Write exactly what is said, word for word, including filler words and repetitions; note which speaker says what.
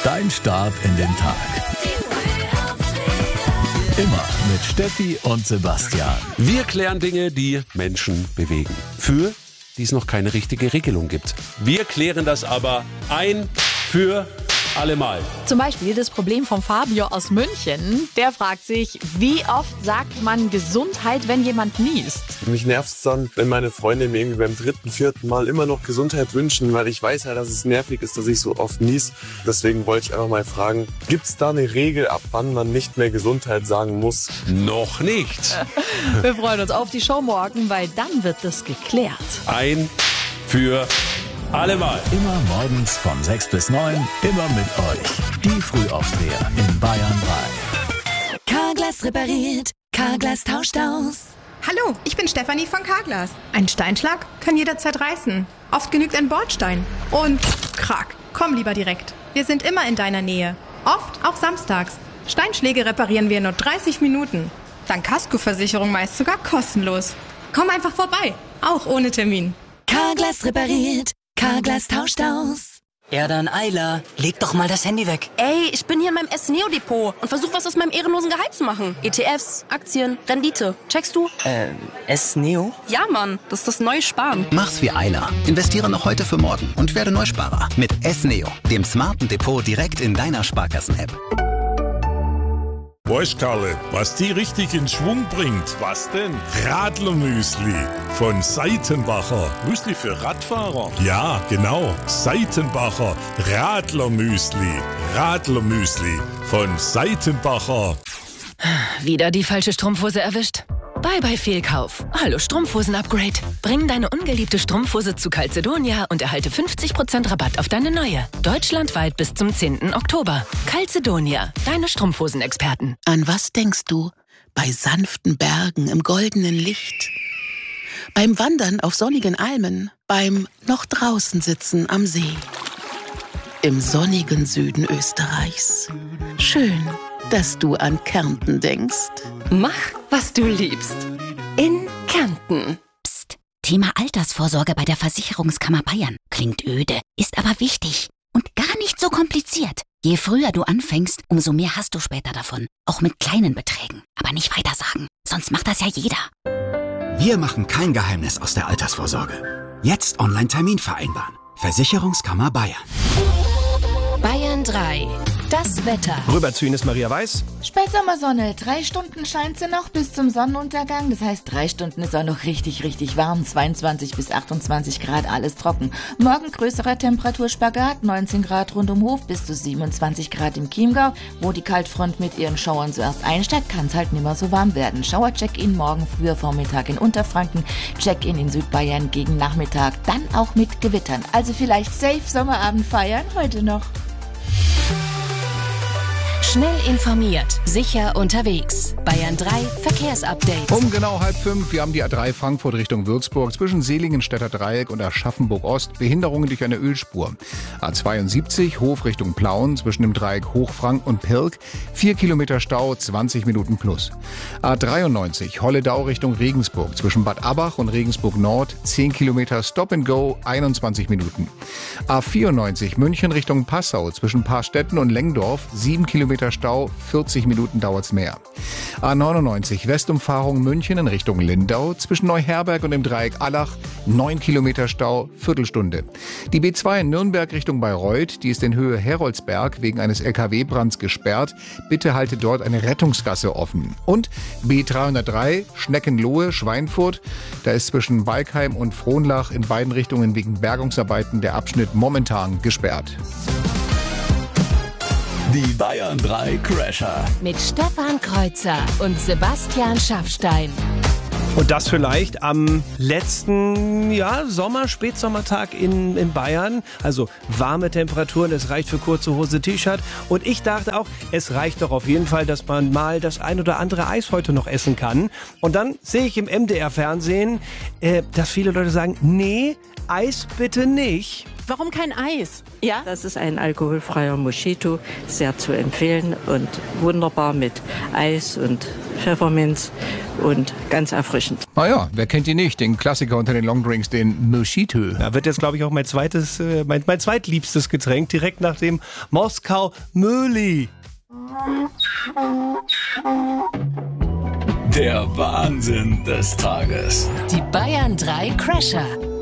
Speaker 1: Dein Start in den Tag. Immer mit Steffi und Sebastian.
Speaker 2: Wir klären Dinge, die Menschen bewegen. Für die es noch keine richtige Regelung gibt. Wir klären das aber ein für allemal.
Speaker 3: Zum Beispiel das Problem von Fabio aus München. Der fragt sich, wie oft sagt man Gesundheit, wenn jemand niest?
Speaker 4: Mich nervt es dann, wenn meine Freunde mir irgendwie beim dritten, vierten Mal immer noch Gesundheit wünschen, weil ich weiß ja, dass es nervig ist, dass ich so oft nies. Deswegen wollte ich einfach mal fragen, gibt es da eine Regel, ab wann man nicht mehr Gesundheit sagen muss?
Speaker 2: Noch nicht.
Speaker 3: Wir freuen uns auf die Show morgen, weil dann wird das geklärt.
Speaker 2: Ein für allemal.
Speaker 1: Immer morgens von sechs bis neun, immer mit euch. Die Frühaufsteher in Bayern drei.
Speaker 5: Carglass repariert, Carglass tauscht aus.
Speaker 6: Hallo, ich bin Stefanie von Carglass. Ein Steinschlag kann jederzeit reißen. Oft genügt ein Bordstein. Und krack, komm lieber direkt. Wir sind immer in deiner Nähe. Oft auch samstags. Steinschläge reparieren wir in nur dreißig Minuten. Dank Kaskoversicherung meist sogar kostenlos. Komm einfach vorbei, auch ohne Termin.
Speaker 5: Carglass repariert, Carglass tauscht aus.
Speaker 7: Ja, dann Eila, leg doch mal das Handy weg.
Speaker 8: Ey, ich bin hier in meinem S-Neo-Depot und versuch was aus meinem ehrenlosen Gehalt zu machen. E T Fs, Aktien, Rendite. Checkst du?
Speaker 7: Äh, S-Neo?
Speaker 8: Ja, Mann, das ist das neue Sparen.
Speaker 9: Mach's wie Eila. Investiere noch heute für morgen und werde Neusparer mit S-Neo, dem smarten Depot direkt in deiner Sparkassen-App.
Speaker 10: Weißt Karle, was die richtig in Schwung bringt? Was denn? Radlermüsli von Seitenbacher. Müsli für Radfahrer? Ja, genau. Seitenbacher Radlermüsli. Radlermüsli von Seitenbacher.
Speaker 11: Wieder die falsche Strumpfhose erwischt? Bye bye Fehlkauf. Hallo Strumpfhosen-Upgrade. Bring deine ungeliebte Strumpfhose zu Calzedonia und erhalte fünfzig Prozent Rabatt auf deine neue. Deutschlandweit bis zum zehnten Oktober. Calzedonia, deine Strumpfhosen-Experten.
Speaker 12: An was denkst du? Bei sanften Bergen im goldenen Licht. Beim Wandern auf sonnigen Almen. Beim noch draußen sitzen am See. Im sonnigen Süden Österreichs. Schön, dass du an Kärnten denkst.
Speaker 13: Mach, was du liebst. In Kärnten.
Speaker 14: Psst. Thema Altersvorsorge bei der Versicherungskammer Bayern. Klingt öde, ist aber wichtig. Und gar nicht so kompliziert. Je früher du anfängst, umso mehr hast du später davon. Auch mit kleinen Beträgen. Aber nicht weitersagen. Sonst macht das ja jeder.
Speaker 15: Wir machen kein Geheimnis aus der Altersvorsorge. Jetzt Online-Termin vereinbaren. Versicherungskammer Bayern.
Speaker 5: Bayern drei. Das Wetter.
Speaker 16: Rüber zu Ihnen ist Maria Weiß.
Speaker 3: Spätsommersonne, drei Stunden scheint sie noch bis zum Sonnenuntergang. Das heißt, drei Stunden ist auch noch richtig, richtig warm. zweiundzwanzig bis achtundzwanzig Grad, alles trocken. Morgen größerer Temperaturspagat, neunzehn Grad rund um Hof bis zu siebenundzwanzig Grad im Chiemgau. Wo die Kaltfront mit ihren Schauern zuerst einsteigt, kann es halt nimmer so warm werden. Schauer-Check-In morgen früher Vormittag in Unterfranken, Check-In in Südbayern gegen Nachmittag, dann auch mit Gewittern. Also vielleicht safe Sommerabend feiern heute noch.
Speaker 5: Schnell informiert, sicher unterwegs. Bayern drei Verkehrsupdate.
Speaker 17: Um genau halb fünf, wir haben die A drei Frankfurt Richtung Würzburg zwischen Seelingen-Städter Dreieck und Aschaffenburg-Ost. Behinderungen durch eine Ölspur. A zweiundsiebzig Hof Richtung Plauen zwischen dem Dreieck Hochfrank und Pirk. Vier Kilometer Stau, zwanzig Minuten plus. A dreiundneunzig Holledau Richtung Regensburg zwischen Bad Abach und Regensburg Nord. zehn Kilometer Stop and Go, einundzwanzig Minuten. A vierundneunzig München Richtung Passau zwischen Paarstetten und Lengdorf. sieben Kilometer Stau, vierzig Minuten dauert's mehr. A neunundneunzig Westumfahrung München in Richtung Lindau zwischen Neuherberg und dem Dreieck Allach, neun Kilometer Stau, Viertelstunde. Die B zwei in Nürnberg Richtung Bayreuth, die ist in Höhe Heroldsberg wegen eines L K W-Brands gesperrt. Bitte halte dort eine Rettungsgasse offen. Und B dreihundertdrei Schneckenlohe, Schweinfurt, da ist zwischen Balkheim und Frohnlach in beiden Richtungen wegen Bergungsarbeiten der Abschnitt momentan gesperrt.
Speaker 1: Die Bayern drei Crasher.
Speaker 5: Mit Stefan Kreuzer und Sebastian Schaffstein.
Speaker 16: Und das vielleicht am letzten ja, Sommer, Spätsommertag in, in Bayern. Also warme Temperaturen, es reicht für kurze Hose, T-Shirt. Und ich dachte auch, es reicht doch auf jeden Fall, dass man mal das ein oder andere Eis heute noch essen kann. Und dann sehe ich im M D R-Fernsehen, äh, dass viele Leute sagen, nee, Eis bitte nicht.
Speaker 13: Warum kein Eis? Ja?
Speaker 18: Das ist ein alkoholfreier Mojito, sehr zu empfehlen und wunderbar mit Eis und Pfefferminz und ganz erfrischend.
Speaker 17: Ah ja, wer kennt ihn nicht? Den Klassiker unter den Longdrinks, den Mojito.
Speaker 16: Da wird jetzt, glaube ich, auch mein zweites, äh, mein, mein zweitliebstes Getränk, direkt nach dem Moskau Mühli.
Speaker 1: Der Wahnsinn des Tages.
Speaker 11: Die Bayern drei Crasher.